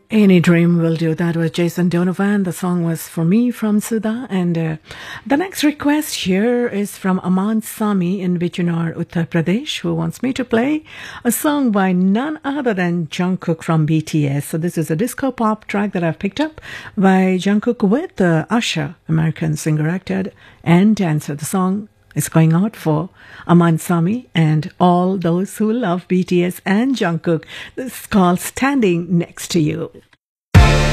Any Dream Will Do. That was Jason Donovan. The song was For Me from Sudha. And the next request here is from Aman Sami in Bichunur, Uttar Pradesh, who wants me to play a song by none other than Jungkook from BTS. So this is a disco pop track that I've picked up by Jungkook with Usher, American singer, actor, and dancer. The song is going out for Aman Sami and all those who love BTS and Jungkook. This is called Standing Next to You.